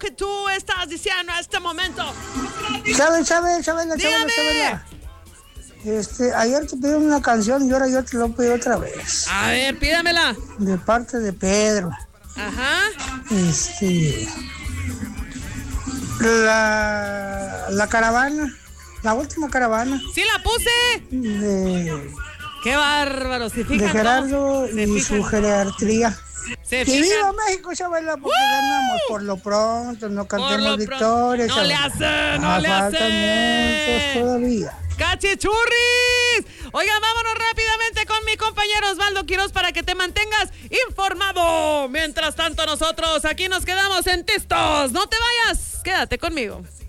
que tú estás diciendo en este momento. Chabela. Ayer te pidieron una canción y ahora yo te lo pido otra vez. A ver, pídamela. De parte de Pedro. Ajá. La caravana. La última caravana. Sí, la puse. Qué bárbaro. De Gerardo y su geriatría. ¡Y viva México, Chabela! Porque ganamos por lo pronto, no cantemos victorias. No le hace. Faltan muchos todavía. ¡Cachichurris! Oigan, vámonos rápidamente con mi compañero Osvaldo Quiroz para que te mantengas informado. Mientras tanto, nosotros aquí nos quedamos en Tistos. No te vayas, quédate conmigo.